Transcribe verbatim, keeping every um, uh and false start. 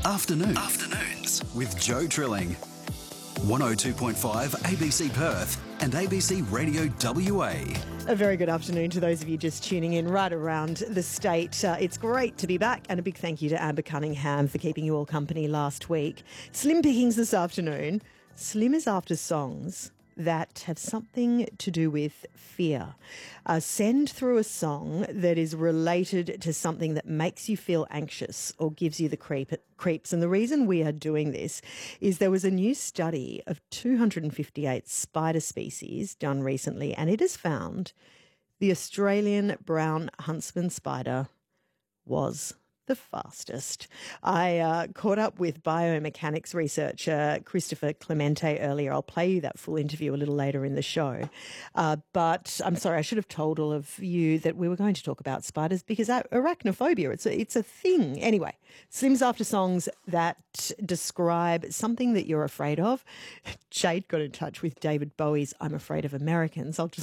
Afternoons. Afternoons with Joe Trilling. one oh two point five A B C Perth and A B C Radio W A. A very good afternoon to those of you just tuning in right around the state. Uh, it's great to be back, and a big thank you to Amber Cunningham for keeping you all company last week. Slim pickings this afternoon. Slim is after songs that have something to do with fear. Uh, send through a song that is related to something that makes you feel anxious or gives you the creep, creeps. And the reason we are doing this is there was a new study of two hundred fifty-eight spider species done recently, and it has found the Australian brown huntsman spider was the fastest. I uh, caught up with biomechanics researcher Christopher Clemente earlier. I'll play you that full interview a little later in the show. Uh, but I'm sorry, I should have told all of you that we were going to talk about spiders because arachnophobia, it's a, it's a thing. Anyway, Slim's after songs that describe something that you're afraid of. Jade got in touch with David Bowie's I'm Afraid of Americans. I'll just